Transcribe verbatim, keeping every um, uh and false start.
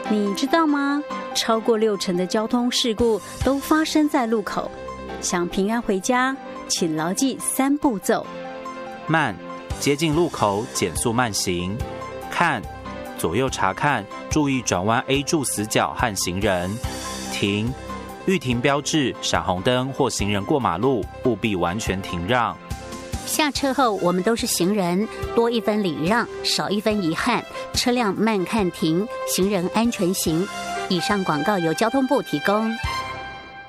你知道吗？超过六成的交通事故都发生在路口。想平安回家，请牢记三步骤： 慢，接近路口减速慢行；看，左右查看，注意转弯 A 柱死角和行人；停，遇停标志、闪红灯或行人过马路，务必完全停让。 下车后，我们都是行人，多一分礼让，少一分遗憾。车辆慢看停，行人安全行。以上广告由交通部提供。